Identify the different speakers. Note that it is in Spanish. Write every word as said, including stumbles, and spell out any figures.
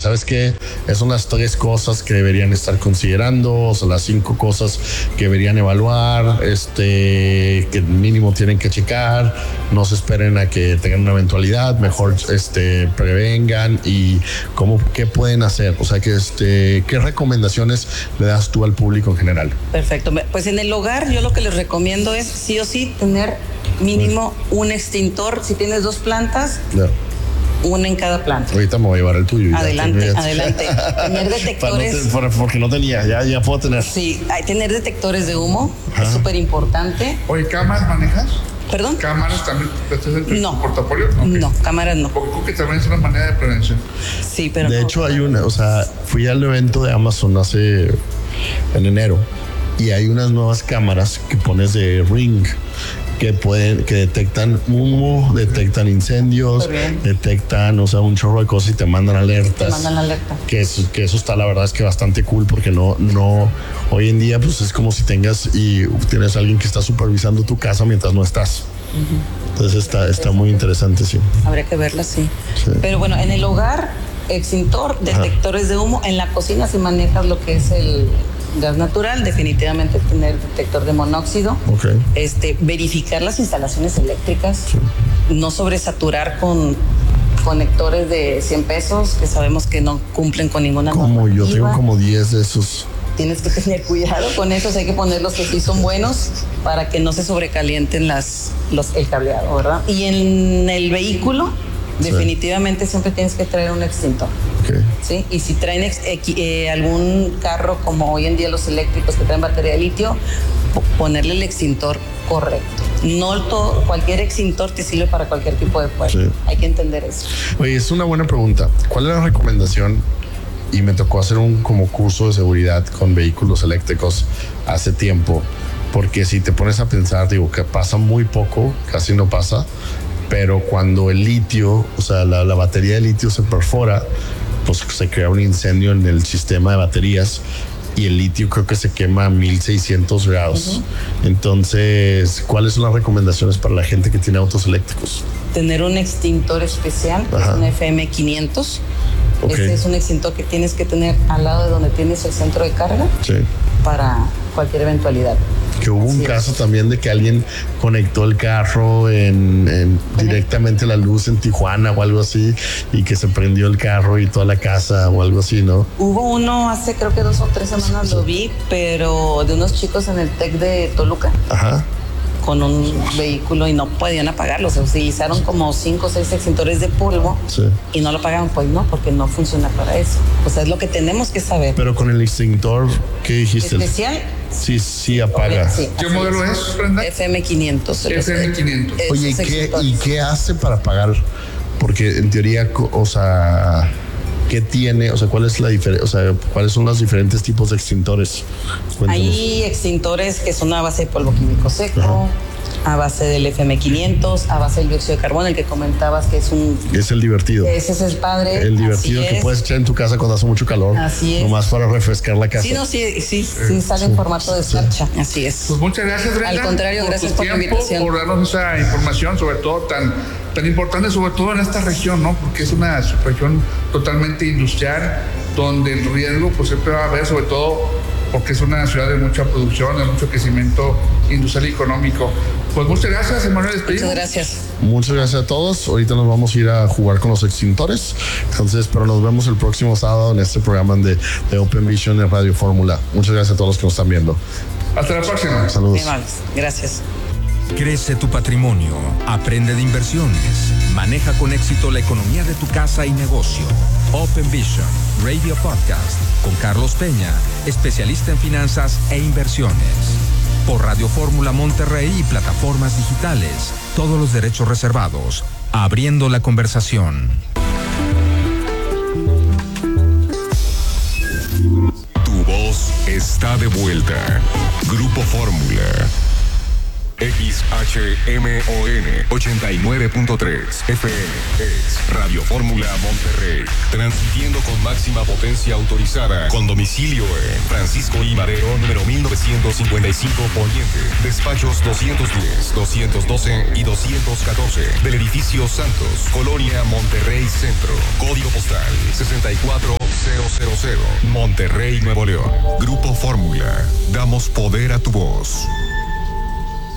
Speaker 1: ¿sabes qué? Esas son las tres cosas que deberían estar considerando, o sea, las cinco cosas que deberían evaluar, este, que mínimo tienen que checar, no se esperen a que tengan una eventualidad, mejor este, prevengan y cómo, qué pueden hacer, o sea, que este, ¿qué recomendaciones le das tú al público en general?
Speaker 2: Perfecto, pues en el hogar yo lo que les recomiendo es sí o sí tener mínimo un extintor, si tienes dos plantas, no. Una en cada planta.
Speaker 1: Ahorita me voy a llevar el tuyo.
Speaker 2: Adelante, adelante. Tener detectores.
Speaker 1: No te, porque no tenía, ya, ya puedo tener.
Speaker 2: Sí, hay tener detectores de humo, ajá, es súper importante.
Speaker 3: Oye, ¿cámaras manejas?
Speaker 2: ¿Perdón?
Speaker 3: ¿Cámaras también estás en tu
Speaker 2: no.
Speaker 3: portafolio? Okay.
Speaker 2: No, cámaras no.
Speaker 3: Porque creo que también es una manera de prevención.
Speaker 2: Sí, pero
Speaker 1: de
Speaker 2: no.
Speaker 1: hecho hay una, o sea, fui al evento de Amazon hace en enero y hay unas nuevas cámaras que pones de Ring que pueden, que detectan humo, detectan incendios, detectan, o sea, un chorro de cosas y te mandan alertas.
Speaker 2: Te mandan alerta.
Speaker 1: Que eso, que eso está, la verdad es que bastante cool porque no, no, hoy en día pues es como si tengas y tienes a alguien que está supervisando tu casa mientras no estás. Uh-huh. Entonces está, está muy interesante, sí.
Speaker 2: Habría que verla, sí. sí. Pero bueno, en el hogar, extintor, detectores Ajá. de humo. En la cocina, si manejas lo que es el gas natural, definitivamente tener detector de monóxido,
Speaker 1: okay.
Speaker 2: este, verificar las instalaciones eléctricas, sí. no sobresaturar con conectores de cien pesos que sabemos que no cumplen con ninguna
Speaker 1: como
Speaker 2: normativa.
Speaker 1: Yo tengo como diez de esos.
Speaker 2: Tienes que tener cuidado con esos, hay que poner los que sí son buenos para que no se sobrecalienten las, los, el cableado, ¿verdad? Y en el vehículo, sí. definitivamente siempre tienes que traer un extintor.
Speaker 1: Okay.
Speaker 2: ¿Sí? Y si traen ex, eh, algún carro como hoy en día los eléctricos que traen batería de litio, ponerle el extintor correcto. No todo, cualquier extintor te sirve para cualquier tipo de fuego. Sí. Hay que entender eso.
Speaker 1: Oye, es una buena pregunta. ¿Cuál es la recomendación? Y me tocó hacer un como curso de seguridad con vehículos eléctricos hace tiempo, porque si te pones a pensar, digo que pasa muy poco, casi no pasa, pero cuando el litio, o sea, la, la batería de litio se perfora, pues se crea un incendio en el sistema de baterías y el litio creo que se quema a mil seiscientos grados. Uh-huh. Entonces, ¿cuáles son las recomendaciones para la gente que tiene autos eléctricos?
Speaker 2: Tener un extintor especial, que es un F M quinientos. Okay. Este es un extintor que tienes que tener al lado de donde tienes el centro de carga, sí. para cualquier eventualidad.
Speaker 1: Que hubo un
Speaker 2: Así
Speaker 1: caso
Speaker 2: es.
Speaker 1: también de que alguien conectó el carro en, en directamente la luz en Tijuana o algo así y que se prendió el carro y toda la casa o algo así, ¿no?
Speaker 2: Hubo uno hace creo que dos o tres semanas, sí. lo vi, pero de unos chicos en el TEC de Toluca.
Speaker 1: Ajá.
Speaker 2: Con un vehículo y no podían apagarlo. Se utilizaron como cinco o seis extintores de polvo, sí. y no lo apagaban. Pues no, porque no funciona para eso. O sea, es lo que tenemos que saber.
Speaker 1: Pero con el extintor, ¿qué dijiste?
Speaker 2: ¿Especial?
Speaker 1: Sí, sí apaga.
Speaker 3: Sí, ¿qué modelo es, es, Brenda?
Speaker 2: F M quinientos.
Speaker 3: F M quinientos.
Speaker 1: Oye, ¿y qué, ¿y qué hace para apagar? Porque en teoría, o sea, ¿qué tiene? O sea, ¿cuál es la diferencia? O sea, ¿cuáles son los diferentes tipos de extintores? Cuéntanos.
Speaker 2: Hay extintores que son a base de polvo químico seco, ajá. a base del F M quinientos, a base del dióxido de carbono, el que comentabas que es un...
Speaker 1: Es el divertido.
Speaker 2: Ese es el padre.
Speaker 1: El divertido que
Speaker 2: es.
Speaker 1: puedes echar en tu casa cuando hace mucho calor.
Speaker 2: Así es.
Speaker 1: Nomás para refrescar la casa.
Speaker 2: Sí, no, sí, sí, sí sale en formato de escarcha. Sí. Así es.
Speaker 3: Pues muchas gracias, Brenda.
Speaker 2: Al contrario,
Speaker 3: por
Speaker 2: gracias
Speaker 3: tu
Speaker 2: por
Speaker 3: tiempo,
Speaker 2: la invitación.
Speaker 3: por darnos esa información, sobre todo tan, tan importante, sobre todo en esta región, ¿no? Porque es una región totalmente industrial, donde el riesgo pues siempre va a haber, sobre todo porque es una ciudad de mucha producción, de mucho crecimiento industrial y económico. Pues muchas gracias, Emanuel.
Speaker 2: Muchas gracias.
Speaker 1: Muchas gracias a todos. Ahorita nos vamos a ir a jugar con los extintores. Entonces, pero nos vemos el próximo sábado en este programa de, de Open Vision en Radio Fórmula. Muchas gracias a todos los que nos están viendo.
Speaker 3: Hasta la próxima.
Speaker 1: Saludos.
Speaker 2: Gracias.
Speaker 4: Crece tu patrimonio, aprende de inversiones, maneja con éxito la economía de tu casa y negocio. Open Vision Radio Podcast con Carlos Peña, especialista en finanzas e inversiones. Por Radio Fórmula Monterrey y plataformas digitales. Todos los derechos reservados. Abriendo la conversación.
Speaker 5: Tu voz está de vuelta. Grupo Fórmula. X H M O N ochenta y nueve punto tres F M es Radio Fórmula Monterrey, transmitiendo con máxima potencia autorizada, con domicilio en Francisco I. Madero, número mil novecientos cincuenta y cinco Poniente, despachos doscientos diez, doscientos doce y doscientos catorce del edificio Santos, Colonia Monterrey Centro, código postal sesenta y cuatro mil, Monterrey, Nuevo León. Grupo Fórmula, damos poder a tu voz.